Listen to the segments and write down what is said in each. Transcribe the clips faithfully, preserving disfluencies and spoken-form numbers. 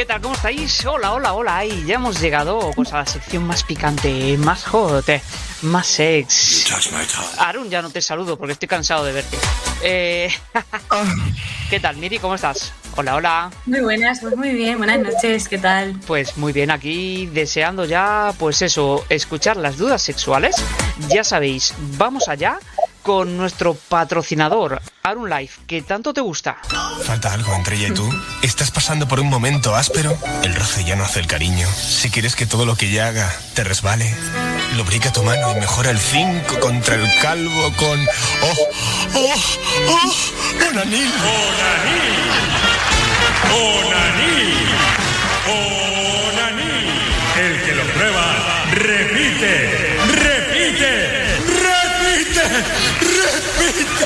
¿Qué tal? ¿Cómo estáis? Hola, hola, hola. Ahí ya hemos llegado pues, a la sección más picante, más hot, más sex. Arun, ya no te saludo porque estoy cansado de verte. Eh... ¿Qué tal, Miri? ¿Cómo estás? Hola, hola. Muy buenas, pues muy bien. Buenas noches, ¿qué tal? Pues muy bien, aquí deseando ya, pues eso, escuchar las dudas sexuales. Ya sabéis, vamos allá con nuestro patrocinador, Arun Life, que tanto te gusta. ¿Falta algo entre ella y tú? ¿Estás pasando por un momento áspero? El roce ya no hace el cariño. Si quieres que todo lo que ella haga te resbale, lubrica tu mano y mejora el zinc contra el calvo con... ¡Oh! ¡Oh! ¡Oh! ¡Onanil! ¡Onanil! ¡Onanil! El que lo prueba, repite, repite, repite, repite.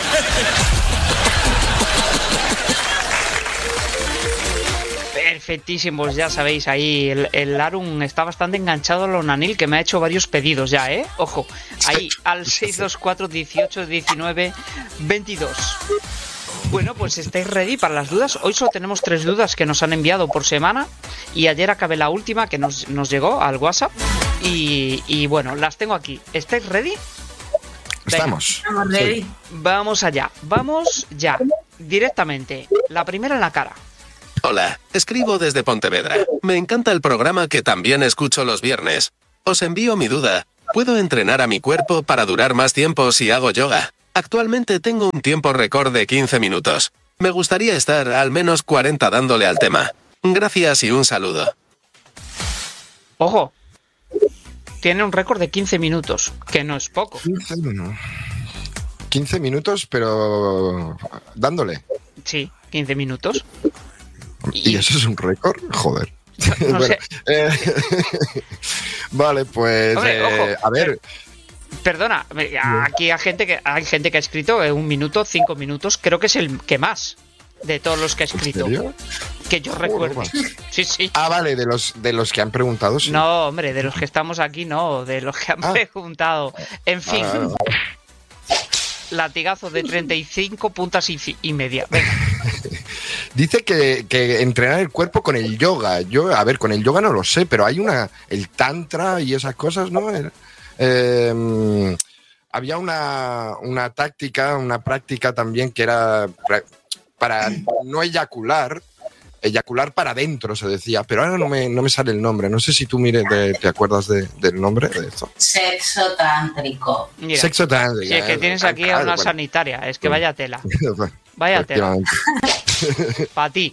Perfectísimos, ya sabéis, ahí el, el Arun está bastante enganchado al Onanil, que me ha hecho varios pedidos ya, ¿eh? Ojo, ahí al seis dos cuatro, dieciocho, diecinueve, veintidós. Bueno, pues estáis ready para las dudas. Hoy solo tenemos tres dudas que nos han enviado por semana y ayer acabé la última que nos, nos llegó al WhatsApp y, y bueno, las tengo aquí. ¿Estáis ready? Estamos. Estamos ready. Sí. Vamos allá, vamos ya, directamente. La primera en la cara. Hola, escribo desde Pontevedra. Me encanta el programa que también escucho los viernes. Os envío mi duda. ¿Puedo entrenar a mi cuerpo para durar más tiempo si hago yoga? Actualmente tengo un tiempo récord de quince minutos. Me gustaría estar al menos cuarenta dándole al tema. Gracias y un saludo. Ojo, tiene un récord de quince minutos, que no es poco. quince, no. quince minutos, pero dándole. Sí, quince minutos. ¿Y, ¿Y eso es un récord? Joder. No, no bueno, sé. eh, vale, pues Hombre, eh, ojo, a ver. Perdona, aquí hay gente que hay gente que ha escrito un minuto, cinco minutos, creo que es el que más de todos los que ha escrito. ¿En serio? Que yo Oh, recuerde. no. Sí, sí. Ah, vale, de los de los que han preguntado, sí. No, hombre, de los que estamos aquí no, de los que han Ah. preguntado. En fin, Ah, latigazo de treinta y cinco puntas y, fi- y media. Venga. dice que, que entrenar el cuerpo con el yoga. Yo, a ver, con el yoga no lo sé, pero hay una, el tantra y esas cosas, ¿no? Eh, eh, había una, una táctica, una práctica también que era pra- para no eyacular, eyacular para adentro se decía, pero ahora no me, no me sale el nombre. No sé si tú, mire, te, te acuerdas de- del nombre de esto. Sexo tántrico. Mira, Sexo tántrico. si es que tienes aquí a una sanitaria, es que vaya tela. Vaya tela. Efectivamente. Para ti.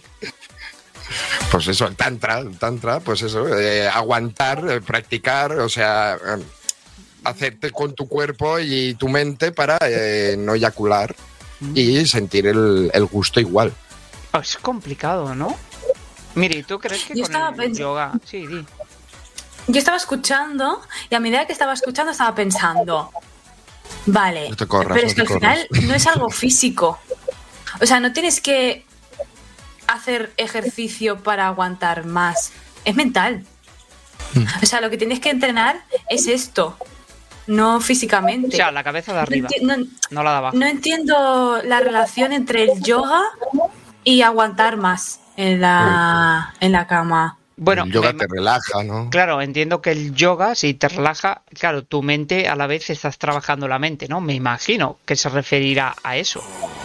Pues eso, el tantra, el tantra, pues eso, eh, aguantar, eh, practicar, o sea, eh, hacerte con tu cuerpo y tu mente para eh, no eyacular y sentir el, el gusto igual. Oh, es complicado, ¿no? Mire, ¿tú crees que Yo con estaba el pens- yoga... Sí, di. Yo estaba escuchando y a medida que estaba escuchando estaba pensando, vale, No te corras, pero no es que te al corras. final no es algo físico. O sea, no tienes que hacer ejercicio para aguantar más. Es mental. O sea, lo que tienes que entrenar es esto, no físicamente. O sea, la cabeza de No arriba, enti- no- no la de abajo. no entiendo la relación entre el yoga y aguantar más en la, en la cama. Bueno, el yoga me- te relaja, ¿no? claro, entiendo que el yoga, si te relaja, claro, tu mente a la vez estás trabajando la mente, ¿no? Me imagino que se referirá a eso.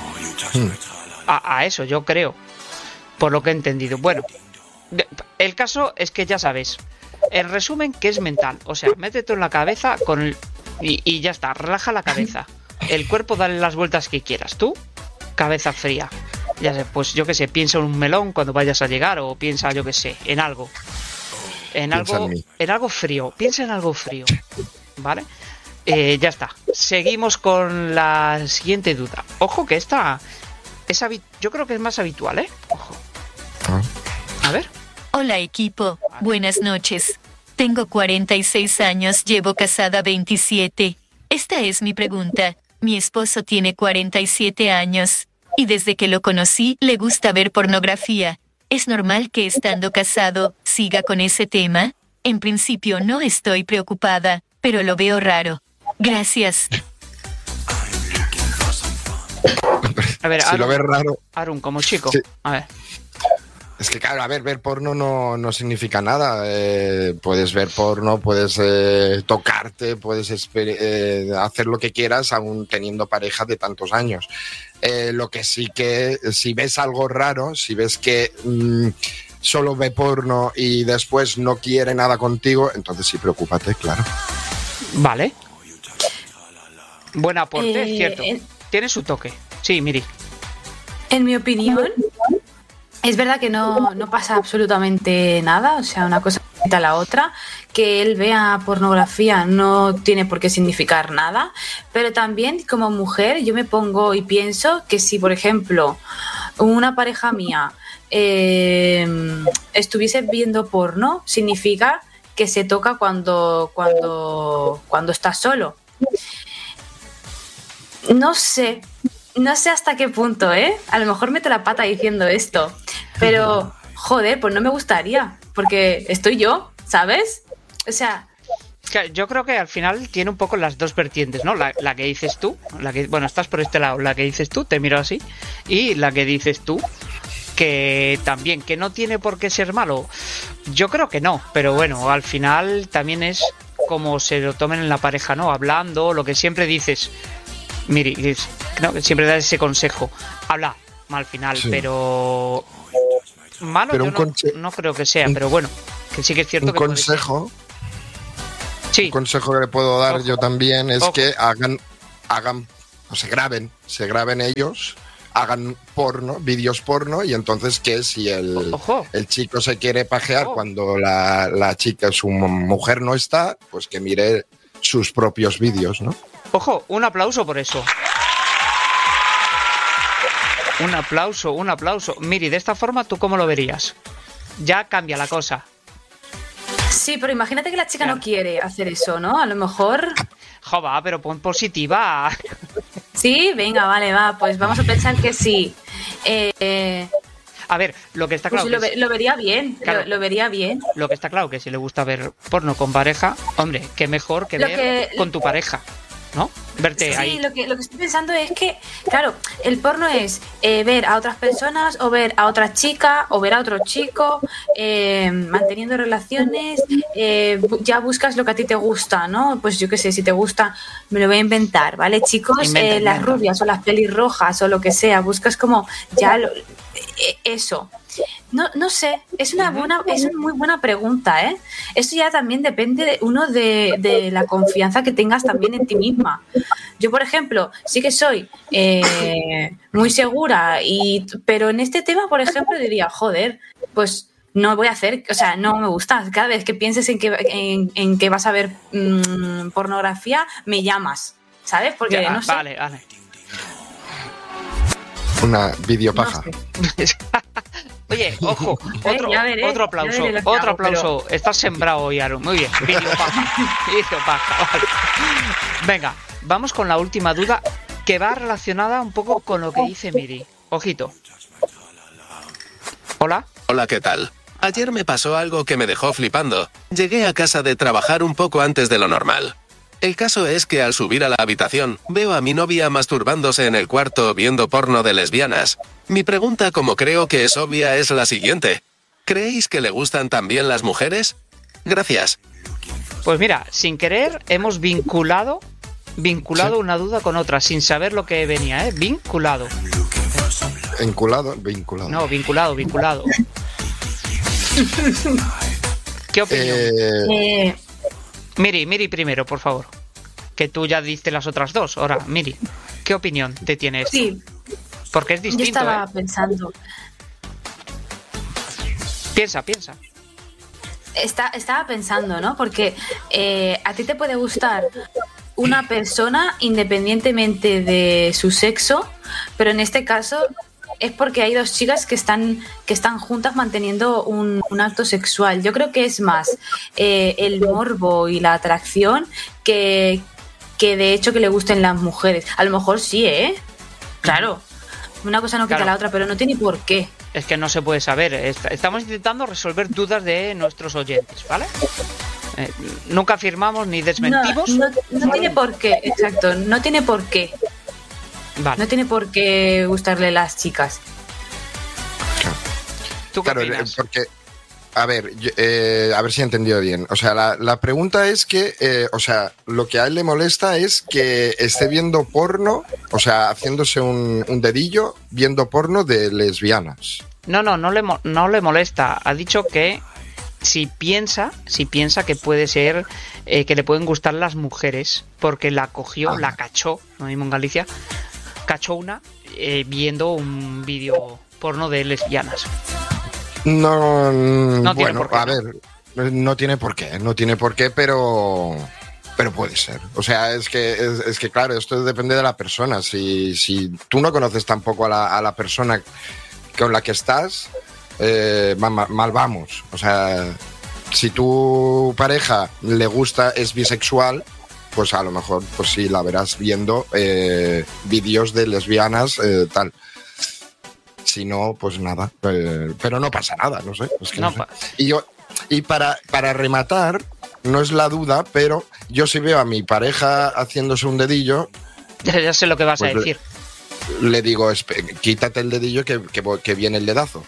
A, a eso, yo creo. Por lo que he entendido. Bueno, de- el caso es que ya sabes. El resumen que es mental. O sea, métete en la cabeza con el. Y, y ya está, relaja la cabeza. El cuerpo, dale las vueltas que quieras. Tú, cabeza fría. Ya sé, pues yo qué sé, piensa en un melón cuando vayas a llegar, o piensa, yo qué sé, en algo. En Piensa algo. en mí. En algo frío. Piensa en algo frío. ¿Vale? Eh, ya está. Seguimos con la siguiente duda. Ojo que esta es habi- yo creo que es más habitual, ¿eh? Ojo. Ah. A ver. Hola equipo, buenas noches. Tengo cuarenta y seis años, llevo casada veintisiete. Esta es mi pregunta. Mi esposo tiene cuarenta y siete años y desde que lo conocí le gusta ver pornografía. ¿Es normal que estando casado siga con ese tema? En principio no estoy preocupada, pero lo veo raro. Gracias. A ver, Si Arun, lo ves raro, Arun, como chico. Sí. A ver. Es que claro, a ver, ver porno no, no significa nada. Eh, puedes ver porno, puedes eh, tocarte, puedes esper- eh, hacer lo que quieras aún teniendo pareja de tantos años. Eh, lo que sí que, si ves algo raro, si ves que mmm, solo ve porno y después no quiere nada contigo, entonces sí, preocúpate, claro. Vale. Buen aporte, Eh, es cierto. en- Tiene su toque. Sí, Miri. En mi opinión, es verdad que no, no pasa absolutamente nada, o sea, una cosa quita a la otra. Que él vea pornografía no tiene por qué significar nada, pero también como mujer yo me pongo y pienso que si, por ejemplo, una pareja mía eh, estuviese viendo porno, significa que se toca cuando, cuando, cuando está solo. No sé, no sé hasta qué punto, ¿eh? A lo mejor meto la pata diciendo esto, pero, joder, pues no me gustaría, porque estoy yo, ¿sabes? O sea, Que Yo creo que al final tiene un poco las dos vertientes, ¿no? La, la que dices tú, la que, bueno, estás por este lado, la que dices tú, te miro así, y la que dices tú, que también, que no tiene por qué ser malo. Yo creo que no, pero bueno, al final también es como se lo tomen en la pareja, ¿no? Hablando, lo que siempre dices, Miri, es- no, que siempre das ese consejo, habla al final, Sí. pero malo Pero yo un no, conse- no creo que sea, un- pero bueno, que sí que es cierto Un que puede ser. consejo, Sí, un consejo que le puedo dar Ojo. yo también es Ojo. que hagan, hagan, o se graben, se graben ellos, hagan porno, vídeos porno, y entonces que si el, ojo. el chico se quiere pajear Ojo. cuando la, la chica, su mujer no está, pues que mire sus propios vídeos, ¿no? Ojo, un aplauso por eso. Un aplauso, un aplauso. Miri, de esta forma, ¿tú cómo lo verías? Ya cambia la cosa. sí, pero imagínate que la chica Claro. no quiere hacer eso, ¿no? A lo mejor... Jova, pero pon positiva. Sí, venga, vale, va, pues vamos a pensar que sí. Eh, eh, A ver, lo que está pues claro, lo, que ve- es- lo vería bien, Claro. lo, lo vería bien. lo que está claro que si le gusta ver porno con pareja, hombre, qué mejor que Lo ver que- con tu pareja, ¿no? Verte Sí, ahí. lo que, lo que estoy pensando es que, claro, el porno es eh, ver a otras personas o ver a otra chica o ver a otro chico eh, manteniendo relaciones, eh, bu- ya buscas lo que a ti te gusta, ¿no? Pues yo qué sé, si te gusta, me lo voy a inventar, ¿vale, chicos? Inventa, Eh, las inventa. rubias o las pelirrojas o lo que sea, buscas como ya lo- eh, eso. No, no sé, es una buena, es una muy buena pregunta, ¿eh? Eso ya también depende de uno de, de la confianza que tengas también en ti misma. Yo, por ejemplo, sí que soy eh, muy segura, y, pero en este tema, por ejemplo, diría, joder, pues no voy a hacer, o sea, no me gusta. Cada vez que pienses en que, en, en que vas a ver mm, pornografía, me llamas, ¿sabes? Porque Ya, no sé. Vale, vale. Una videopaja. No sé. Oye, ojo, otro, ya veré, otro ya aplauso, veré lo que otro hago, pero- aplauso. Estás sembrado hoy, Aru. Muy bien, videopaja. Videopaja, vale. Venga, vamos con la última duda que va relacionada un poco con lo que dice Miri. Ojito. Hola. Hola, ¿qué tal? Ayer me pasó algo que me dejó flipando. Llegué a casa de trabajar un poco antes de lo normal. El caso es que al subir a la habitación, veo a mi novia masturbándose en el cuarto viendo porno de lesbianas. Mi pregunta, como creo que es obvia, es la siguiente. ¿Creéis que le gustan también las mujeres? Gracias. Pues mira, sin querer hemos vinculado vinculado Sí. una duda con otra, sin saber lo que venía, ¿eh? Vinculado. Enculado, vinculado. No, vinculado, vinculado. ¿Qué opinión? Eh, Eh, Miri, Miri primero, por favor. Que tú ya diste las otras dos. Ahora, Miri, ¿qué opinión te tiene esto? sí, Porque es yo distinto, estaba ¿eh? pensando. Piensa, piensa. Está, estaba pensando, ¿no? Porque eh, a ti te puede gustar una persona independientemente de su sexo, pero en este caso es porque hay dos chicas que están, que están juntas manteniendo un, un acto sexual. Yo creo que es más eh, el morbo y la atracción que, que de hecho que le gusten las mujeres. A lo mejor sí, ¿eh? Claro. Una cosa no quita Claro. la otra, pero no tiene por qué. Es que no se puede saber. Est- Estamos intentando resolver dudas de nuestros oyentes, ¿vale? Eh, nunca afirmamos ni desmentimos. No, no, no tiene por qué, exacto, no tiene por qué. Vale. No tiene por qué gustarle las chicas. ¿Tú qué Claro, eh, opinas? porque, a ver, yo, eh, a ver si he entendido bien. O sea, la, la pregunta es que, eh, o sea, lo que a él le molesta es que esté viendo porno, o sea, haciéndose un, un dedillo viendo porno de lesbianas. No, no, no le, mo- no le molesta. Ha dicho que si piensa, si piensa que puede ser, eh, que le pueden gustar las mujeres, porque la cogió, Ah. la cachó, lo mismo en Galicia, cachó una eh, viendo un vídeo porno de lesbianas. No, No tiene bueno, por qué, a ¿no? ver, no tiene por qué, no tiene por qué, pero pero puede ser. O sea, es que es, es que claro, esto depende de la persona. Si, si tú no conoces tampoco a la, a la persona con la que estás, eh, mal, mal vamos. O sea, si tu pareja le gusta, es bisexual, pues a lo mejor, pues sí, la verás viendo eh, vídeos de lesbianas, eh, tal. Si no, pues nada. Eh, pero no pasa nada, no sé. Es que no No sé. pa- Y yo, y para, para rematar, no es la duda, pero yo si veo a mi pareja haciéndose un dedillo, Ya, ya sé lo que vas Pues a le- decir. le digo, "Espe- quítate el dedillo que, que, voy- que viene el dedazo".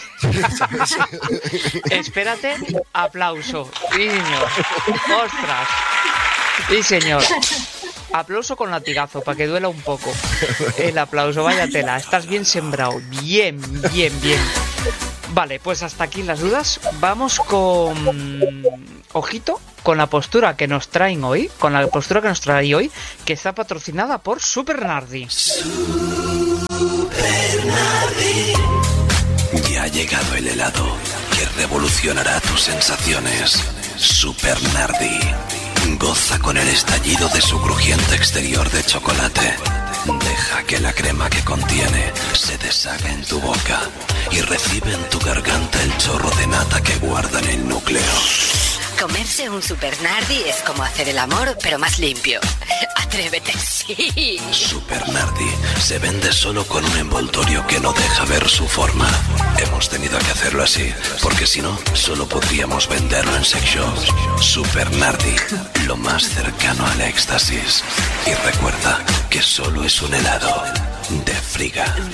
Espérate, aplauso. Sí, señor. Ostras. Sí, señor. Aplauso con latigazo para que duela un poco. El aplauso, vaya tela. Estás bien sembrado. Bien, bien, bien. Vale, pues hasta aquí las dudas. Vamos con... Ojito, con la postura que nos traen hoy. Con la postura que nos trae hoy. Que está patrocinada por Super Nardi. Ya ha llegado el helado que revolucionará tus sensaciones. Super Nardi. Goza con el estallido de su crujiente exterior de chocolate. Deja que la crema que contiene se deshaga en tu boca y recibe en tu garganta el chorro de nata que guarda en el núcleo. Comerse un Super Nardi es como hacer el amor, pero más limpio. Atrévete, sí. Super Nardi se vende solo con un envoltorio que no deja ver su forma. Hemos tenido que hacerlo así, porque si no, solo podríamos venderlo en sex shops. Super Nardi, lo más cercano al éxtasis. Y recuerda que solo es un helado de friga.